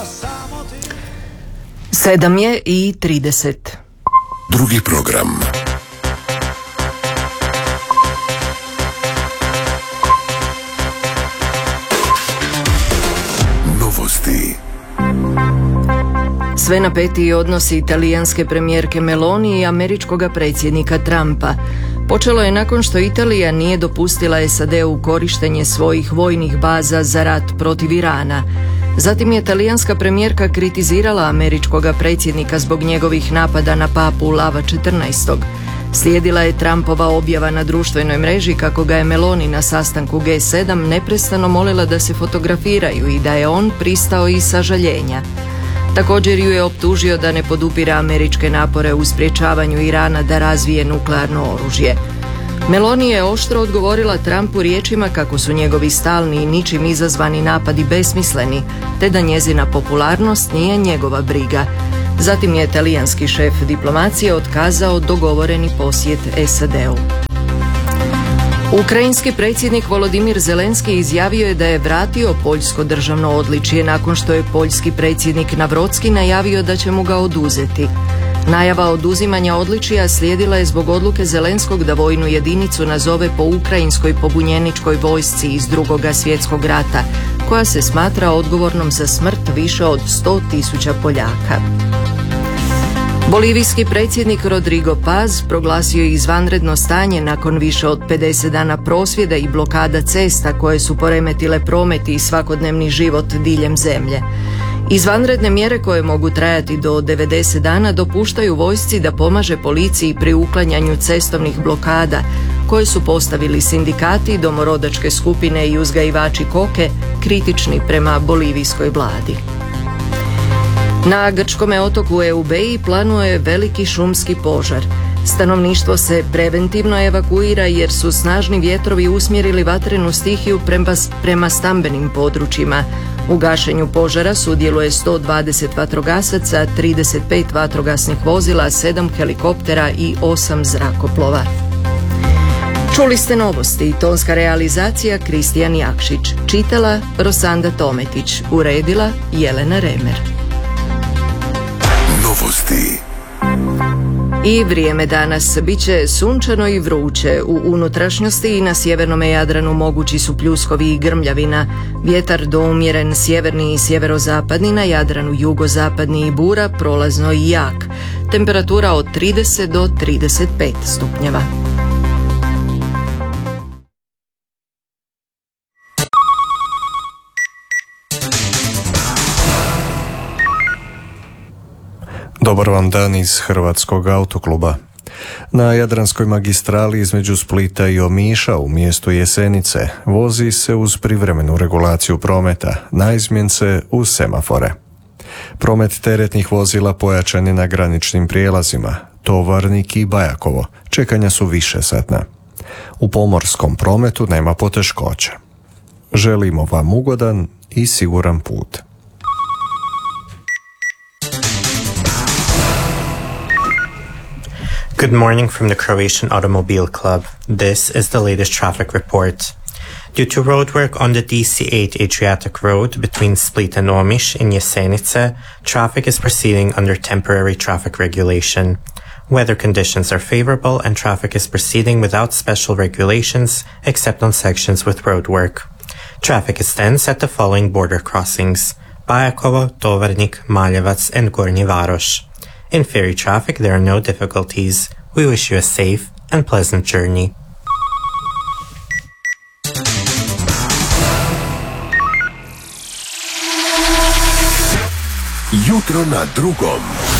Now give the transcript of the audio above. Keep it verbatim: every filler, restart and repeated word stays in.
Sedam je i trideset. Drugi program. Novosti. Sve napetiji odnosi italijanske premijerke Meloni i američkoga predsjednika Trumpa. Počelo je nakon što Italija nije dopustila S A D-u korištenje svojih vojnih baza za rat protiv Irana. Zatim je talijanska premijerka kritizirala američkoga predsjednika zbog njegovih napada na papu Lava četrnaestog. Slijedila je Trumpova objava na društvenoj mreži kako ga je Meloni na sastanku G sedam neprestano molila da se fotografiraju i da je on pristao iz sažaljenja. Također ju je optužio da ne podupira američke napore u sprječavanju Irana da razvije nuklearno oružje. Meloni je oštro odgovorila Trumpu riječima kako su njegovi stalni i ničim izazvani napadi besmisleni, te da njezina popularnost nije njegova briga. Zatim je talijanski šef diplomacije otkazao dogovoreni posjet S A D-u. Ukrajinski predsjednik Volodimir Zelenski izjavio je da je vratio poljsko državno odličje nakon što je poljski predsjednik Navrocki najavio da će mu ga oduzeti. Najava oduzimanja odličja slijedila je zbog odluke Zelenskog da vojnu jedinicu nazove po ukrajinskoj pobunjeničkoj vojsci iz Drugog svjetskog rata, koja se smatra odgovornom za smrt više od sto tisuća Poljaka. Bolivijski predsjednik Rodrigo Paz proglasio je izvanredno stanje nakon više od pedeset dana prosvjeda i blokada cesta koje su poremetile promet i svakodnevni život diljem zemlje. Izvanredne mjere koje mogu trajati do devedeset dana dopuštaju vojsci da pomaže policiji pri uklanjanju cestovnih blokada koje su postavili sindikati, domorodačke skupine i uzgajivači koke kritični prema bolivijskoj vladi. Na grčkome otoku Eubeji planuje veliki šumski požar. Stanovništvo se preventivno evakuira jer su snažni vjetrovi usmjerili vatrenu stihiju prema, prema stambenim područjima. U gašenju požara sudjeluje sto dvadeset vatrogasaca, trideset pet vatrogasnih vozila, sedam helikoptera i osam zrakoplova. Čuli ste novosti, tonska realizacija Kristijan Jakšić, čitala Rosanda Tometić, uredila Jelena Remer. Novosti. I vrijeme danas bit će sunčano i vruće. U unutrašnjosti i na sjevernome Jadranu mogući su pljuskovi i grmljavina. Vjetar do umjeren sjeverni i sjeverozapadni, na Jadranu jugozapadni i bura, prolazno i jak. Temperatura od trideset do trideset pet stupnjeva. Dobar vam dan iz Hrvatskog autokluba. Na Jadranskoj magistrali između Splita i Omiša u mjestu Jesenice vozi se uz privremenu regulaciju prometa, naizmjen se uz semafore. Promet teretnih vozila pojačan je na graničnim prijelazima, Tovarnik i Bajakovo, čekanja su višesatna. U pomorskom prometu nema poteškoća. Želimo vam ugodan i siguran put. Good morning from the Croatian Automobile Club. This is the latest traffic report. Due to roadwork on the D C eight Adriatic Road between Split and Omiš in Jesenice, traffic is proceeding under temporary traffic regulation. Weather conditions are favorable and traffic is proceeding without special regulations except on sections with roadwork. Traffic is tense at the following border crossings: Bajakovo, Tovarnik, Maljevac and Gornji Varoš. In ferry traffic, there are no difficulties. We wish you a safe and pleasant journey. Jutro na drugom.